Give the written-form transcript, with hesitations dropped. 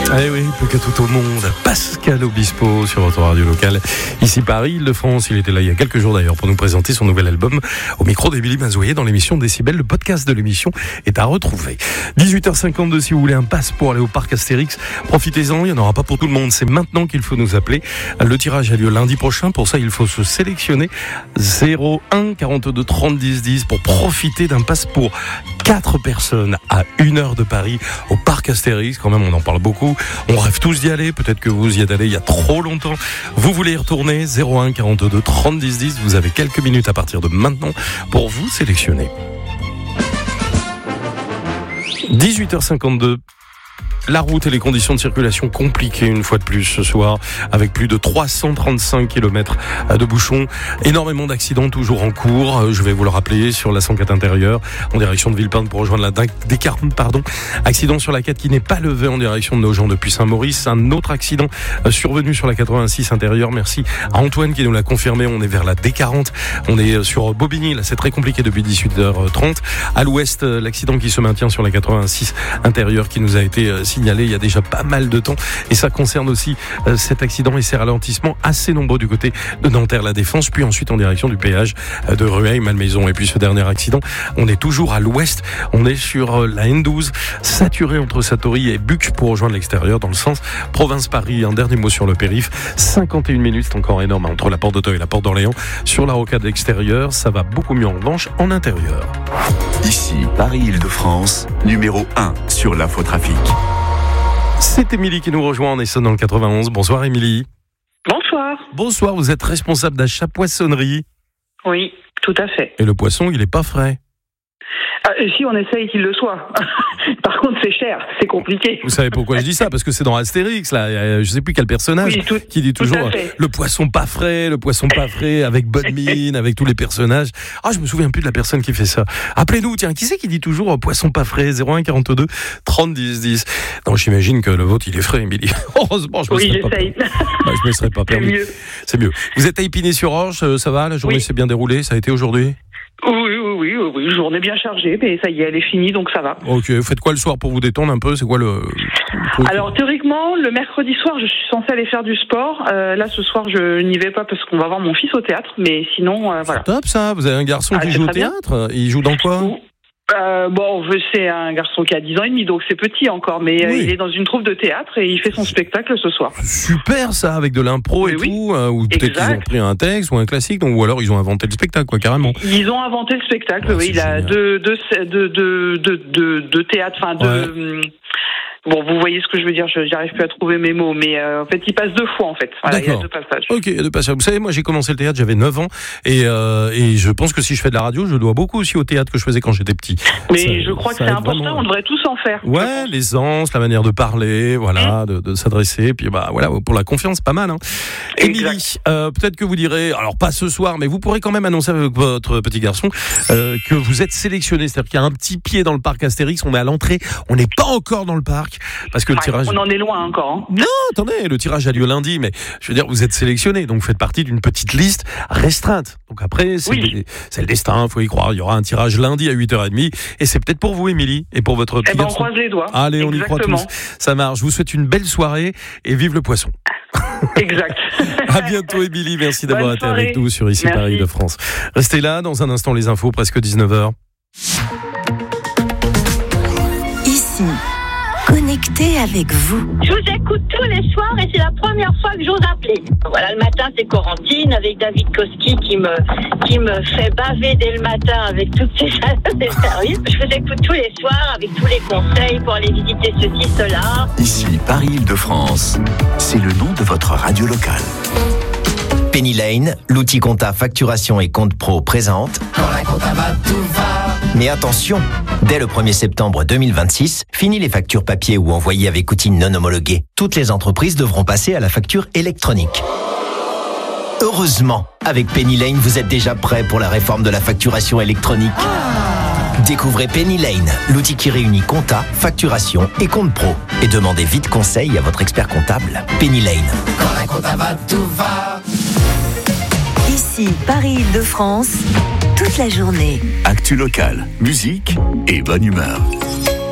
Eh oui, plus que tout au monde. Pascal Obispo sur votre radio locale. Ici Paris, Île-de-France. Il était là il y a quelques jours d'ailleurs pour nous présenter son nouvel album au micro d'Émilie Mazoyer dans l'émission Décibel. Le podcast de l'émission est à retrouver. 18h52 si vous voulez un pass pour aller au parc Astérix. Profitez-en, il n'y en aura pas pour tout le monde. C'est maintenant qu'il faut nous appeler. Le tirage a lieu lundi prochain. Pour ça, il faut se sélectionner 01 42 30 10 10 pour profiter d'un pass pour 4 personnes à 1 heure de Paris au parc Astérix. Quand même, on en parle beaucoup. On rêve tous d'y aller. Peut-être que vous y êtes allé il y a trop longtemps. Vous voulez y retourner 01 42 30 10 10. Vous avez quelques minutes à partir de maintenant pour vous sélectionner. 18h52. La route et les conditions de circulation compliquées une fois de plus ce soir, avec plus de 335 km de bouchons, énormément d'accidents toujours en cours. Je vais vous le rappeler sur la 104 intérieure en direction de Villepinte pour rejoindre la D40, accident sur la 4 qui n'est pas levé en direction de Nogent depuis Saint-Maurice. Un autre accident survenu sur la 86 intérieure. Merci à Antoine qui nous l'a confirmé. On est vers la D40. On est sur Bobigny. Là, c'est très compliqué depuis 18h30. À l'ouest, l'accident qui se maintient sur la 86 intérieure qui nous a été signalé il y a déjà pas mal de temps, et ça concerne aussi cet accident et ces ralentissements assez nombreux du côté de Nanterre-La Défense, puis ensuite en direction du péage de Rueil-Malmaison. Et puis ce dernier accident, on est toujours à l'ouest, on est sur la N12, saturé entre Satory et Buc pour rejoindre l'extérieur dans le sens province-Paris. Un dernier mot sur le périph', 51 minutes, c'est encore énorme entre la porte d'Auteuil et la porte d'Orléans. Sur la rocade extérieure, ça va beaucoup mieux en revanche en intérieur. Ici, Paris-Île-de-France, numéro 1 sur l'infotrafic. C'est Émilie qui nous rejoint en Essonne dans le 91. Bonsoir Émilie. Bonsoir. Bonsoir, vous êtes responsable d'achat poissonnerie. Oui, tout à fait. Et le poisson, il n'est pas frais. Si on essaye qu'il le soit. Par contre, c'est cher, c'est compliqué. Vous savez pourquoi je dis ça ? Parce que c'est dans Astérix, là. Je sais plus quel personnage qui dit toujours le poisson pas frais, avec bonne mine, avec tous les personnages. Ah, je me souviens plus de la personne qui fait ça. Appelez-nous, tiens, qui c'est qui dit toujours poisson pas frais ? 01 42 30 10 10. Non, j'imagine que le vôtre, il est frais, Émilie. Heureusement, je me serais pas permis. Je me serais pas permis. C'est mieux. Vous êtes à Épinay-sur-Orge, ça va ? La journée s'est bien déroulée, ça a été aujourd'hui ? Oui, journée bien chargée, mais ça y est, elle est finie, donc ça va. Ok, vous faites quoi le soir pour vous détendre un peu ? C'est quoi le truc ? Alors, théoriquement, le mercredi soir, je suis censée aller faire du sport. Là, ce soir, je n'y vais pas parce qu'on va voir mon fils au théâtre, mais sinon, voilà. C'est top ça, vous avez un garçon qui joue au théâtre ? Il joue dans quoi ? C'est un garçon qui a 10 ans et demi, donc c'est petit encore, mais il est dans une troupe de théâtre et il fait son spectacle ce soir. Super ça, avec de l'impro tout, ou peut-être qu'ils ont pris un texte ou un classique, ou alors ils ont inventé le spectacle, quoi, carrément. Ils ont inventé le spectacle, il a deux théâtres, Bon, vous voyez ce que je veux dire, j'arrive plus à trouver mes mots, mais en fait, il passe 2 fois, en fait. Voilà, il y a 2 passages. Ok, 2 passages. Vous savez, moi, j'ai commencé le théâtre, j'avais 9 ans, et je pense que si je fais de la radio, je dois beaucoup aussi au théâtre que je faisais quand j'étais petit. Mais je crois que c'est important, vraiment. On devrait tous en faire. Ouais, l'aisance, la manière de parler, voilà, de s'adresser, puis voilà, pour la confiance, pas mal, hein. Émilie, peut-être que vous direz, alors pas ce soir, mais vous pourrez quand même annoncer avec votre petit garçon que vous êtes sélectionné, c'est-à-dire qu'il y a un petit pied dans le parc Astérix, on est à l'entrée, on n'est pas encore dans le parc. Parce que le tirage... On en est loin encore. Non, attendez, le tirage a lieu lundi, mais je veux dire, vous êtes sélectionné, donc vous faites partie d'une petite liste restreinte. Donc après, c'est le destin, il faut y croire. Il y aura un tirage lundi à 8h30, et c'est peut-être pour vous, Émilie, et pour votre petit garçon. On croise les doigts. Allez, on y croit tous. Ça marche. Je vous souhaite une belle soirée, et vive le poisson. Exact. À bientôt, Émilie. Merci d'avoir été avec nous sur Ici Paris-Île-de-France. Restez là, dans un instant, les infos, presque 19h. Ici. Connecté avec vous. Je vous écoute tous les soirs et c'est la première fois que j'ose appeler. Voilà, le matin c'est Corentine avec David Koski qui me fait baver dès le matin avec toutes ses services. Je vous écoute tous les soirs avec tous les conseils pour aller visiter ceci, cela. Ici, Paris-Île-de-France, c'est le nom de votre radio locale. Penny Lane, l'outil compta facturation et compte pro présente. Quand la compta va, tout va. Mais attention, dès le 1er septembre 2026, fini les factures papier ou envoyées avec outils non homologués. Toutes les entreprises devront passer à la facture électronique. Heureusement, avec Penny Lane, vous êtes déjà prêt pour la réforme de la facturation électronique. Découvrez Penny Lane, l'outil qui réunit compta, facturation et compte pro. Et demandez vite conseil à votre expert comptable. Penny Lane. Quand la compta va, tout va. Ici, Paris-Île-de-France, toute la journée. Actu locale, musique et bonne humeur.